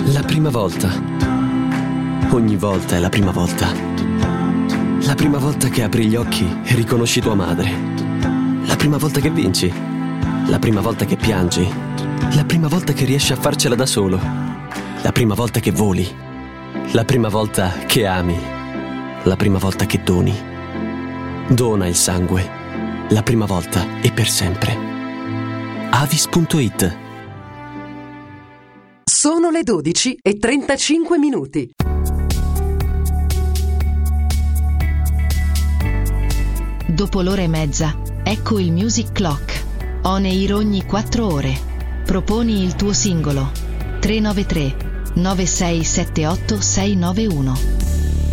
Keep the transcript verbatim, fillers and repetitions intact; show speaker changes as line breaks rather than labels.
La prima volta. Ogni volta è la prima volta. La prima volta che apri gli occhi e riconosci tua madre. La prima volta che vinci. La prima volta che piangi. La prima volta che riesci a farcela da solo. La prima volta che voli. La prima volta che ami. La prima volta che doni. Dona il sangue. La prima volta e per sempre. Avis punto it.
Sono le dodici e trentacinque minuti.
Dopo l'ora e mezza, ecco il Music Clock. On air ogni quattro ore. Proponi il tuo singolo. tre nove tre nove sei sette otto sei nove uno.